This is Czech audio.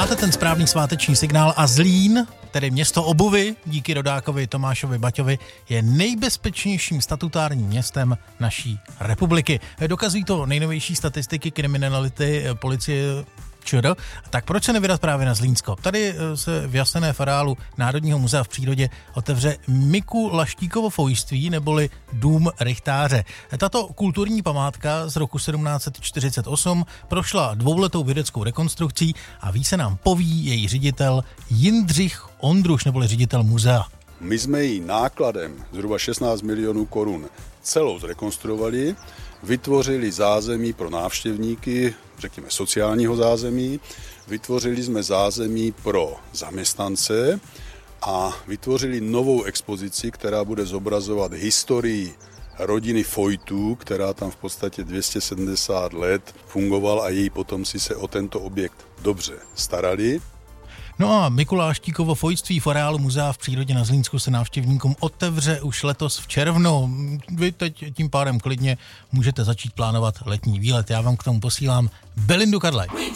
Máte ten správný sváteční signál a Zlín, tedy město obuvy, díky rodákovi Tomášovi Baťovi, je nejbezpečnějším statutárním městem naší republiky. Dokazují to nejnovější statistiky kriminality policie ČR. Tak proč se nevydat právě na Zlínsko? Tady se v Jasené v areálu Národního muzea v přírodě otevře Mikuláštíkovo fojství neboli Dům rychtáře. Tato kulturní památka z roku 1748 prošla dvouletou vědeckou rekonstrukcí a více nám poví její ředitel Jindřich Ondruš neboli ředitel muzea. My jsme ji nákladem zhruba 16 milionů korun celou zrekonstruovali, vytvořili zázemí pro návštěvníky, řekněme sociálního zázemí, vytvořili jsme zázemí pro zaměstnance a vytvořili novou expozici, která bude zobrazovat historii rodiny Fojtů, která tam v podstatě 270 let fungovala a její potomci se o tento objekt dobře starali. No a Mikuláštíkovo fojství v areálu muzea v přírodě na Zlínsku se návštěvníkům otevře už letos v červnu. Vy teď tím pádem klidně můžete začít plánovat letní výlet. Já vám k tomu posílám Belindu Kadlej.